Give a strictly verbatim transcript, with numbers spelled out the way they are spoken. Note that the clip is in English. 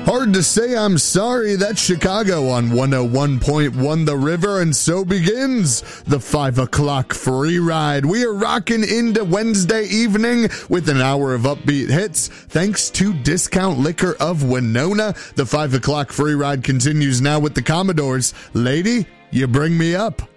Hard to say I'm sorry. That's Chicago on one oh one point one The River, and so begins the five o'clock free ride. We are rocking into Wednesday evening with an hour of upbeat hits thanks to Discount Liquor of Winona. The five o'clock free ride continues now with the Commodores. Lady, you bring me up.